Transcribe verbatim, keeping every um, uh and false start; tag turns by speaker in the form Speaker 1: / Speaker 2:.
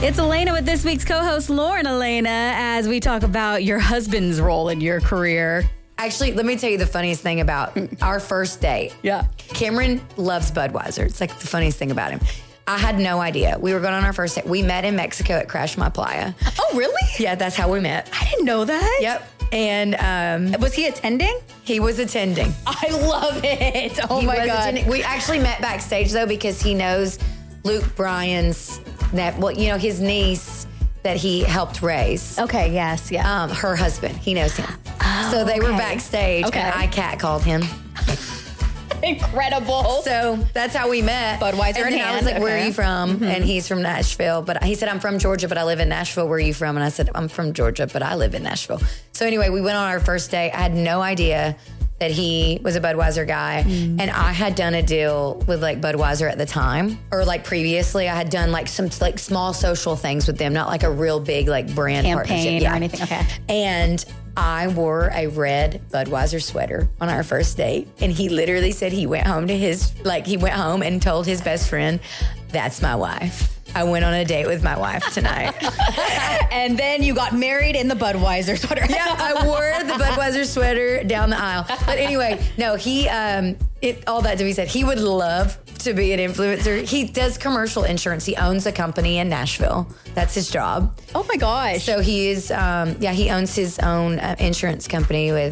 Speaker 1: It's Elena with this week's co-host, Lauren Elena, as we talk about your husband's role in your career.
Speaker 2: Actually, let me tell you the funniest thing about our first date.
Speaker 1: Yeah.
Speaker 2: Cameron loves Budweiser. It's like the funniest thing about him. I had no idea. We were going on our first date. We met in Mexico at Crash My Playa.
Speaker 1: Oh, really?
Speaker 2: Yeah, that's how we met.
Speaker 1: I didn't know that.
Speaker 2: Yep. And um,
Speaker 1: Was he attending?
Speaker 2: he was attending.
Speaker 1: I love it. Oh,
Speaker 2: He
Speaker 1: my
Speaker 2: was
Speaker 1: God.
Speaker 2: attending. We actually met backstage, though, because he knows Luke Bryan's, that, well, you know, his niece that he helped raise.
Speaker 1: Okay, yes, yeah.
Speaker 2: Um, her husband. He knows him.
Speaker 1: Oh,
Speaker 2: so they were
Speaker 1: okay.
Speaker 2: backstage,
Speaker 1: Okay.
Speaker 2: and I catcalled him.
Speaker 1: Incredible.
Speaker 2: So that's how we met.
Speaker 1: Budweiser
Speaker 2: and
Speaker 1: in
Speaker 2: then I was
Speaker 1: hand,
Speaker 2: like, where
Speaker 1: okay.
Speaker 2: are you from?
Speaker 1: Mm-hmm.
Speaker 2: And he's from Nashville. But he said, I'm from Georgia, but I live in Nashville. Where are you from? And I said, I'm from Georgia, but I live in Nashville. So anyway, we went on our first date. I had no idea that he was a Budweiser guy.
Speaker 1: Mm.
Speaker 2: And I had done a deal with like Budweiser at the time, or like previously I had done like some like small social things with them, not like a real big like brand
Speaker 1: Campaign
Speaker 2: partnership.
Speaker 1: or anything. Okay.
Speaker 2: And I wore a red Budweiser sweater on our first date. And he literally said he went home to his, like he went home and told his best friend, that's my wife. I went on a date with my wife tonight.
Speaker 1: And then you got married in the Budweiser sweater.
Speaker 2: Yeah, I wore the Budweiser sweater down the aisle. But anyway, no, he, um, it, all that to be said, he would love to be an influencer. He does commercial insurance. He owns a company in Nashville. That's his job.
Speaker 1: Oh my gosh.
Speaker 2: So he is, um, yeah, he owns his own uh, insurance company with